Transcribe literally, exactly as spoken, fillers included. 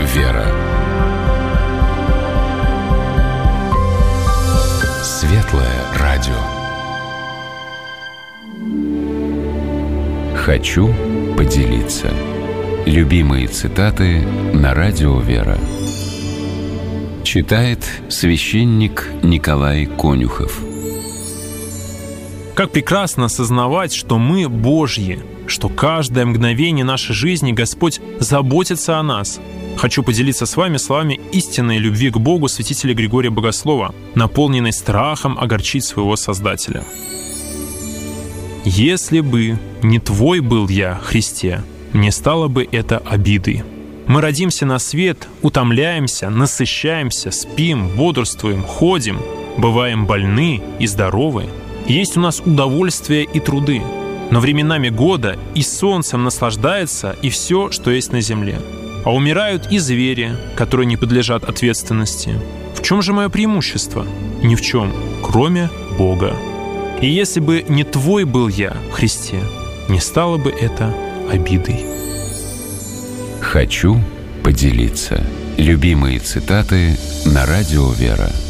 «Вера». Светлое радио. Хочу поделиться. Любимые цитаты на радио «Вера». Читает священник Николай Конюхов. Как прекрасно осознавать, что мы Божьи, что каждое мгновение нашей жизни Господь заботится о нас. Хочу поделиться с вами словами истинной любви к Богу святителя Григория Богослова, наполненной страхом огорчить своего Создателя. «Если бы не Твой был я, Христе, мне стало бы это обидой. Мы родимся на свет, утомляемся, насыщаемся, спим, бодрствуем, ходим, бываем больны и здоровы. Есть у нас удовольствия и труды, но временами года и солнцем наслаждается и все, что есть на земле. А умирают и звери, которые не подлежат ответственности. В чем же мое преимущество? Ни в чем, кроме Бога. И если бы не Твой был я, Христе, не стало бы это обидой». Хочу поделиться. Любимые цитаты на радио «Вера».